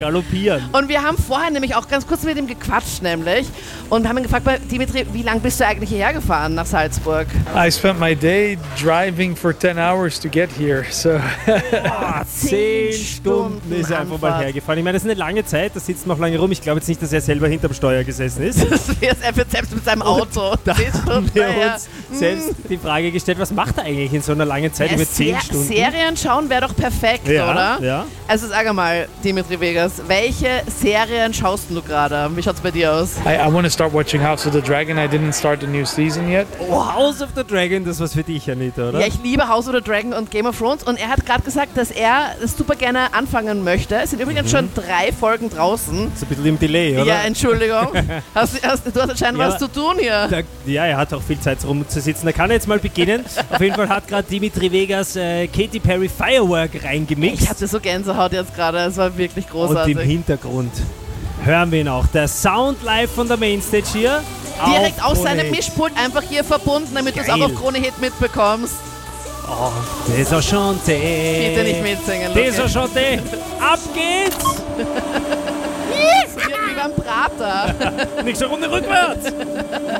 galoppieren. Und wir haben vorher nämlich auch ganz kurz mit ihm gequatscht nämlich und haben ihn gefragt, Dimitri, wie lange bist du eigentlich hierher gefahren nach Salzburg? I spent my day driving for 10 hours to get here. So 10 Stunden ist er einfach mal hergefahren. Ich meine, das ist eine lange Zeit, da sitzt noch lange rum. Ich glaube jetzt nicht, dass er selber hinterm Steuer gesessen ist. Er fährt selbst mit seinem Auto. Da haben wir uns selbst die Frage gestellt, was macht er eigentlich in so einer langen Zeit über 10 Stunden? Serien schauen wäre doch perfekt, oder? Ja. Also sag mal, Dimitri Vegas, welche Serien schaust du gerade? Wie schaut's bei dir aus? I want to start watching House of the Dragon. I didn't start the new season yet. Oh, House of the Dragon, das war's für dich, Anita, oder? Ja, ich liebe House of the Dragon und Game of Thrones und er hat gerade gesagt, dass er das super gerne anfangen möchte. Es sind übrigens schon 3 Folgen draußen. So ein bisschen im Delay, oder? Ja, Entschuldigung. Du hast anscheinend was zu tun hier. Ja, er hat auch viel Zeit rumzusitzen. Da kann er jetzt mal beginnen. Auf jeden Fall hat gerade Dimitri Vegas Katy Perry Firework reingemixt. Ich hatte so Gänsehaut jetzt gerade, es war wirklich großartig. Und im Hintergrund hören wir ihn auch. Der Sound live von der Mainstage hier. Direkt aus seinem Hit. Mischpult einfach hier verbunden, damit du es auch auf Krone Hit mitbekommst. Oh, Desenchanté. Bitte nicht mitsingen, Luki. Desenchanté. Ab geht's. Das wird wie beim Prater. Nächste Runde rückwärts.